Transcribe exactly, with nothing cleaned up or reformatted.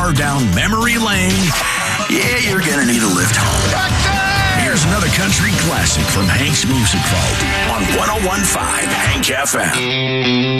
far down memory lane, yeah, you're going to need a lift home. Here's another country classic from Hank's Music Vault on one oh one point five Hank F M.